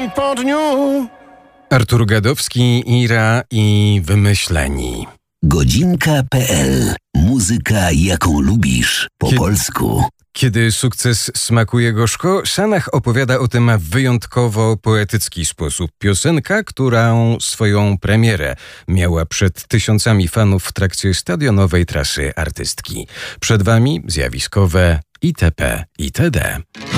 dzień po dniu. Artur Gadowski, Ira i Wymyśleni. Godzinka.pl. Muzyka, jaką lubisz. Po polsku. Kiedy sukces smakuje gorzko, Sanach opowiada o tym w wyjątkowo poetycki sposób. Piosenka, którą swoją premierę miała przed tysiącami fanów w trakcie stadionowej trasy artystki. Przed wami zjawiskowe itp. itd.